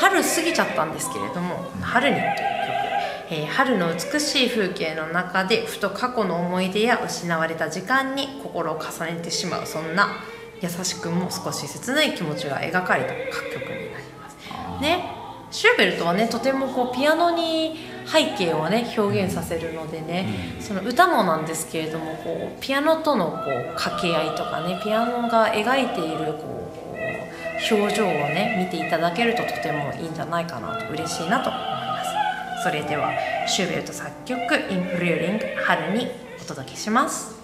春過ぎちゃったんですけれども「春に」という曲、春の美しい風景の中でふと過去の思い出や失われた時間に心を重ねてしまう、そんな優しくも少し切ない気持ちが描かれた楽曲になりますね。シューベルトはね、とてもこうピアノに背景をね表現させるのでね、その歌もなんですけれども、こうピアノとのこう掛け合いとかね、ピアノが描いているこう表情をね見ていただけるととてもいいんじゃないかなと、嬉しいなと思います。それではシューベルト作曲「インフリューリング春」にお届けします。